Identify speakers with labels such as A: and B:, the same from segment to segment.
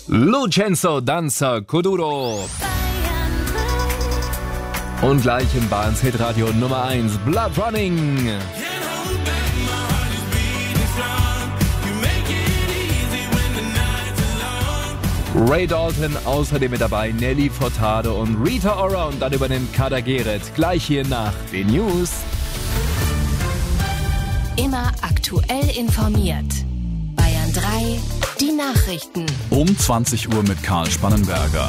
A: Lucenzo Danza Kuduro. Und gleich in Bayerns Hitradio Nummer 1, Blood Running. Ray Dalton außerdem mit dabei, Nelly Furtado und Rita Ora und dann übernimmt Kader Geret. Gleich hier nach den News.
B: Immer aktuell informiert. Bayern 3, die Nachrichten.
C: Um 20 Uhr mit Karl Spannenberger.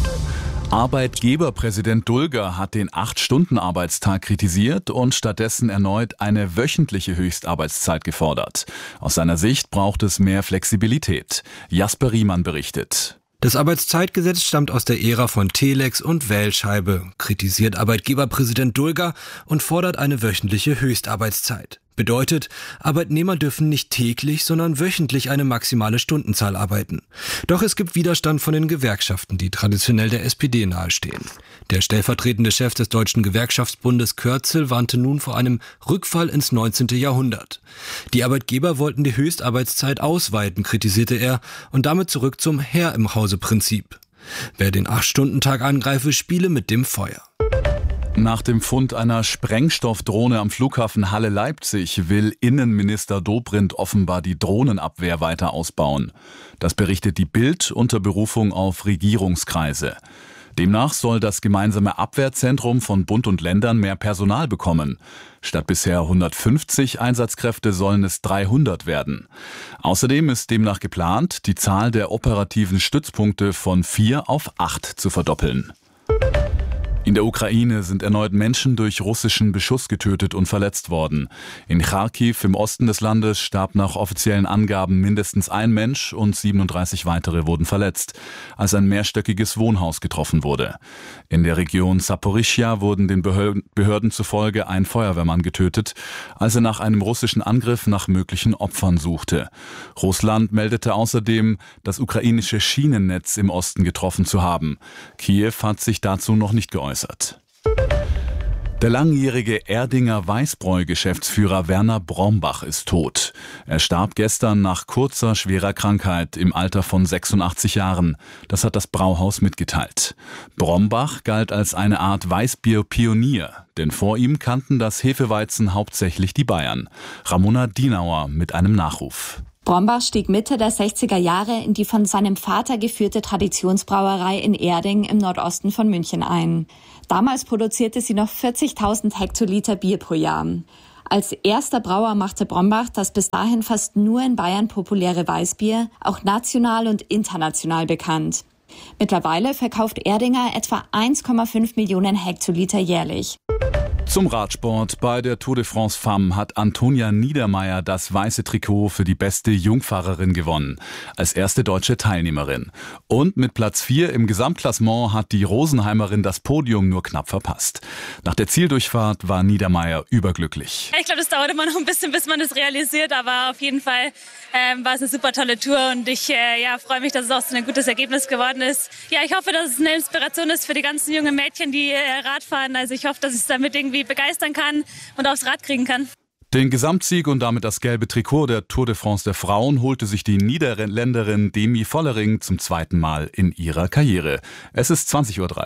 C: Arbeitgeberpräsident Dulger hat den 8-Stunden-Arbeitstag kritisiert und stattdessen erneut eine wöchentliche Höchstarbeitszeit gefordert. Aus seiner Sicht braucht es mehr Flexibilität. Jasper Riemann berichtet.
D: Das Arbeitszeitgesetz stammt aus der Ära von Telex und Wählscheibe, kritisiert Arbeitgeberpräsident Dulger und fordert eine wöchentliche Höchstarbeitszeit. Bedeutet, Arbeitnehmer dürfen nicht täglich, sondern wöchentlich eine maximale Stundenzahl arbeiten. Doch es gibt Widerstand von den Gewerkschaften, die traditionell der SPD nahestehen. Der stellvertretende Chef des Deutschen Gewerkschaftsbundes Kürzel warnte nun vor einem Rückfall ins 19. Jahrhundert. Die Arbeitgeber wollten die Höchstarbeitszeit ausweiten, kritisierte er, und damit zurück zum Herr-im-Hause-Prinzip. Wer den 8-Stunden-Tag angreife, spiele mit dem Feuer.
C: Nach dem Fund einer Sprengstoffdrohne am Flughafen Halle-Leipzig will Innenminister Dobrindt offenbar die Drohnenabwehr weiter ausbauen. Das berichtet die Bild unter Berufung auf Regierungskreise. Demnach soll das gemeinsame Abwehrzentrum von Bund und Ländern mehr Personal bekommen. Statt bisher 150 Einsatzkräfte sollen es 300 werden. Außerdem ist demnach geplant, die Zahl der operativen Stützpunkte von 4 auf 8 zu verdoppeln. In der Ukraine sind erneut Menschen durch russischen Beschuss getötet und verletzt worden. In Charkiw im Osten des Landes starb nach offiziellen Angaben mindestens ein Mensch und 37 weitere wurden verletzt, als ein mehrstöckiges Wohnhaus getroffen wurde. In der Region Saporischschja wurden den Behörden zufolge ein Feuerwehrmann getötet, als er nach einem russischen Angriff nach möglichen Opfern suchte. Russland meldete außerdem, das ukrainische Schienennetz im Osten getroffen zu haben. Kiew hat sich dazu noch nicht geäußert. Der langjährige Erdinger Weißbräu-Geschäftsführer Werner Brombach ist tot. Er starb gestern nach kurzer, schwerer Krankheit im Alter von 86 Jahren. Das hat das Brauhaus mitgeteilt. Brombach galt als eine Art Weißbier-Pionier, denn vor ihm kannten das Hefeweizen hauptsächlich die Bayern. Ramona Dienauer mit einem Nachruf.
E: Brombach stieg Mitte der 60er Jahre in die von seinem Vater geführte Traditionsbrauerei in Erding im Nordosten von München ein. Damals produzierte sie noch 40.000 Hektoliter Bier pro Jahr. Als erster Brauer machte Brombach das bis dahin fast nur in Bayern populäre Weißbier auch national und international bekannt. Mittlerweile verkauft Erdinger etwa 1,5 Millionen Hektoliter jährlich.
C: Zum Radsport. Bei der Tour de France Femme hat Antonia Niedermaier das weiße Trikot für die beste Jungfahrerin gewonnen. Als erste deutsche Teilnehmerin. Und mit Platz 4 im Gesamtklassement hat die Rosenheimerin das Podium nur knapp verpasst. Nach der Zieldurchfahrt war Niedermaier überglücklich.
F: Ich glaube, das dauert immer noch ein bisschen, bis man das realisiert. Aber auf jeden Fall war es eine super tolle Tour. Und ich freue mich, dass es auch so ein gutes Ergebnis geworden ist. Ja, ich hoffe, dass es eine Inspiration ist für die ganzen jungen Mädchen, die Rad fahren. Also ich hoffe, dass ich es damit irgendwie begeistern kann und aufs Rad kriegen kann.
C: Den Gesamtsieg und damit das gelbe Trikot der Tour de France der Frauen holte sich die Niederländerin Demi Vollering zum zweiten Mal in ihrer Karriere. Es ist 20:03 Uhr.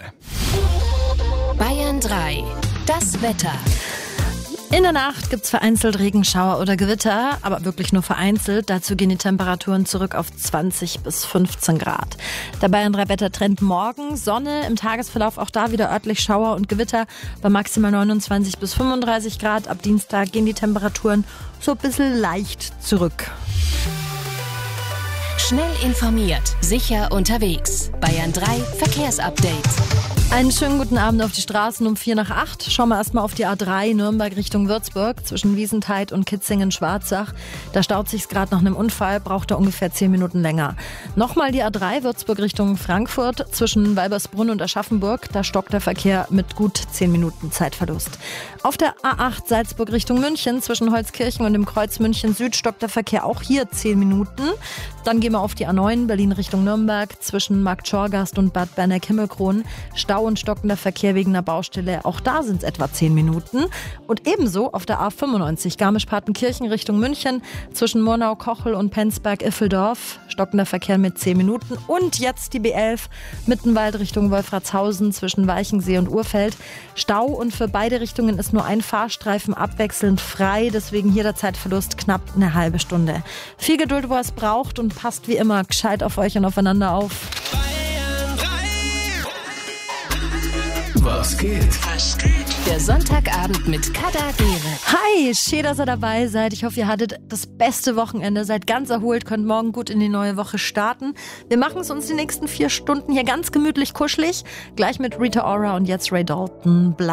B: Bayern 3, das Wetter.
G: In der Nacht gibt's vereinzelt Regenschauer oder Gewitter, aber wirklich nur vereinzelt. Dazu gehen die Temperaturen zurück auf 20 bis 15 Grad. Der Bayern 3 Wettertrend morgen. Sonne, im Tagesverlauf auch da wieder örtlich Schauer und Gewitter bei maximal 29 bis 35 Grad. Ab Dienstag gehen die Temperaturen so ein bisschen leicht zurück.
B: Schnell informiert, sicher unterwegs. Bayern 3 Verkehrsupdate.
G: Einen schönen guten Abend auf die Straßen um 7:45. Schauen wir erstmal auf die A3 Nürnberg Richtung Würzburg zwischen Wiesentheid und Kitzingen-Schwarzach. Da staut sich's gerade nach einem Unfall, braucht er ungefähr 10 Minuten länger. Nochmal die A3 Würzburg Richtung Frankfurt zwischen Walbersbrunn und Aschaffenburg. Da stockt der Verkehr mit gut 10 Minuten Zeitverlust. Auf der A8 Salzburg Richtung München zwischen Holzkirchen und dem Kreuz München Süd stockt der Verkehr auch hier 10 Minuten. Dann gehen wir auf die A9 Berlin Richtung Nürnberg zwischen Markt Schorgast und Bad Berneck-Himmelkron. Stau Stau und stockender Verkehr wegen einer Baustelle. Auch da sind es etwa 10 Minuten. Und ebenso auf der A95 Garmisch-Partenkirchen Richtung München zwischen Murnau, Kochel und Penzberg-Iffeldorf. Stockender Verkehr mit 10 Minuten. Und jetzt die B11 Mittenwald Richtung Wolfratshausen zwischen Weichensee und Urfeld. Stau und für beide Richtungen ist nur ein Fahrstreifen abwechselnd frei. Deswegen hier der Zeitverlust knapp eine halbe Stunde. Viel Geduld, wo ihr es braucht, und passt wie immer gescheit auf euch und aufeinander auf.
A: Was geht?
B: Der Sonntagabend mit Kadagere.
G: Hi, schön, dass ihr dabei seid. Ich hoffe, ihr hattet das beste Wochenende, seid ganz erholt, könnt morgen gut in die neue Woche starten. Wir machen es uns die nächsten 4 Stunden hier ganz gemütlich kuschelig. Gleich mit Rita Ora und jetzt Ray Dalton.